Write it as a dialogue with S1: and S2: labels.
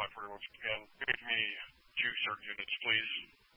S1: qualify for it once again. Give me 2 certain units, please.